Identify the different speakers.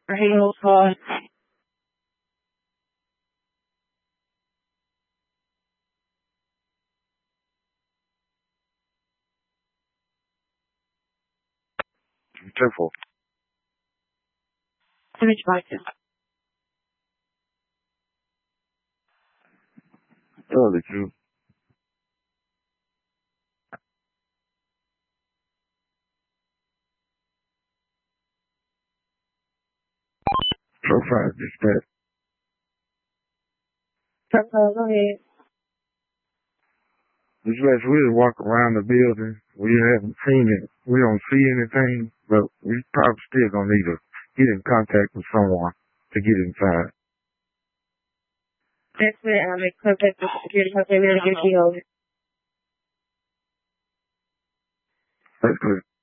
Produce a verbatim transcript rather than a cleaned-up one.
Speaker 1: Halo call.
Speaker 2: Be careful.
Speaker 1: Image license.
Speaker 2: Oh, did you? Profile dispatch.
Speaker 1: Profile, go ahead.
Speaker 2: Dispatch, we just walk around the building. We haven't seen it. We don't see anything, but we probably still gonna need to get in contact with someone to get inside.
Speaker 1: That's where I make contact with the security company. We're going to get you over.
Speaker 2: That's good.